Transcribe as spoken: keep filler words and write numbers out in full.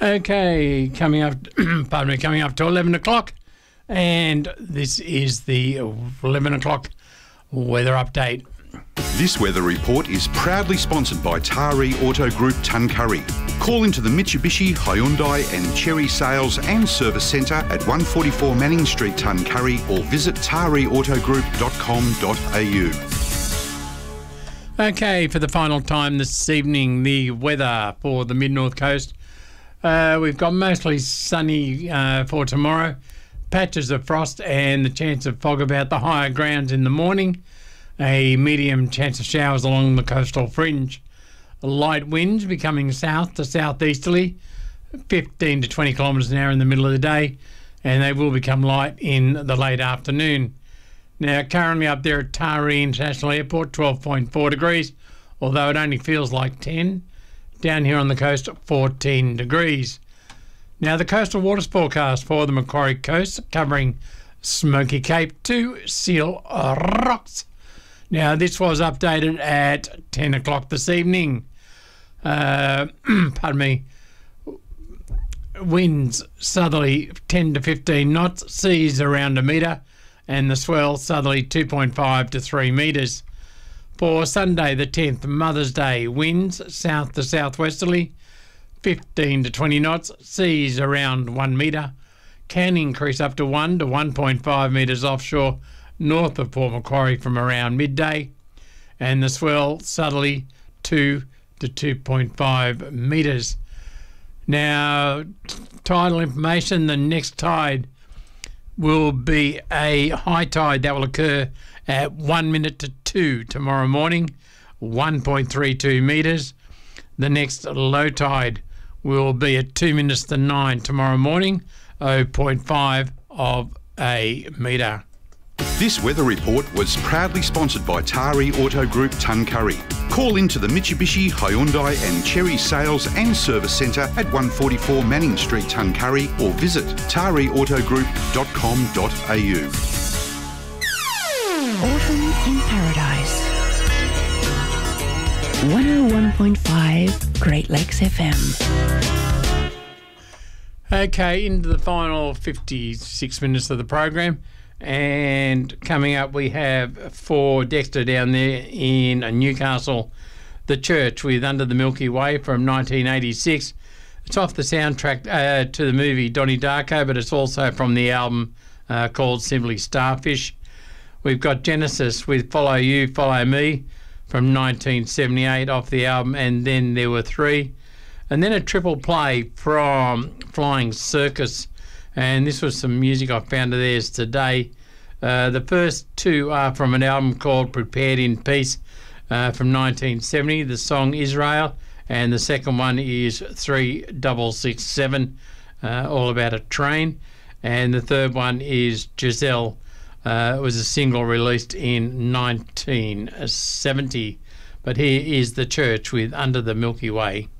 Okay, coming up, pardon me, coming up to eleven o'clock, and this is the eleven o'clock weather update. This weather report is proudly sponsored by Taree Auto Group Tuncurry. Call into the Mitsubishi, Hyundai and Chery Sales and Service Centre at one forty-four Manning Street, Tuncurry, or visit taree auto group dot com dot a u. Okay, for the final time this evening, the weather for the mid-north coast. Uh, we've got mostly sunny uh, for tomorrow, patches of frost and the chance of fog about the higher grounds in the morning, a medium chance of showers along the coastal fringe. Light winds becoming south to southeasterly, fifteen to twenty kilometres an hour in the middle of the day, and they will become light in the late afternoon. Now, currently up there at Taree International Airport, twelve point four degrees, although it only feels like ten. Down here on the coast, fourteen degrees. Now, the coastal waters forecast for the Macquarie Coast, covering Smoky Cape to Seal Rocks. Now, this was updated at ten o'clock this evening. Uh, pardon me. Winds southerly ten to fifteen knots, seas around a metre, and the swell southerly two point five to three metres. For Sunday the tenth, Mother's Day, winds south to southwesterly, fifteen to twenty knots, seas around one metre, can increase up to one to one point five metres offshore north of Port Macquarie from around midday, and the swell southerly two to two point five metres. Now, tidal information, the next tide will be a high tide that will occur at one minute to two tomorrow morning, one point three two metres. The next low tide will be at two minutes to nine tomorrow morning, zero point five of a metre. This weather report was proudly sponsored by Taree Auto Group Tuncurry. Call into the Mitsubishi, Hyundai and Chery Sales and Service Centre at one forty-four Manning Street, Tuncurry, or visit taree auto group dot com dot a u. Autumn in Paradise. one oh one point five Great Lakes F M. Okay, into the final fifty-six minutes of the program. And coming up, we have for Dexter down there in Newcastle, The Church with Under the Milky Way from nineteen eighty-six. It's off the soundtrack uh, to the movie Donnie Darko, but it's also from the album uh, called Simply Starfish. We've got Genesis with Follow You, Follow Me from nineteen seventy-eight off the album And Then There Were Three. And then a triple play from Flying Circus. And this was some music I found of theirs today. Uh, the first two are from an album called Prepared in Peace uh, from nineteen seventy, the song Israel, and the second one is three six six seven, uh, all about a train, and the third one is Giselle. Uh, it was a single released in nineteen seventy. But here is The Church with Under the Milky Way.